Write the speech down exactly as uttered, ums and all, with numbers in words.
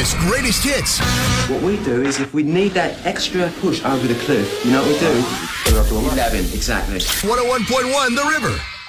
Elvis Greatest Hits. What we do is if we need that extra push over the cliff, you know what we do? eleven, exactly. one oh one point one The River.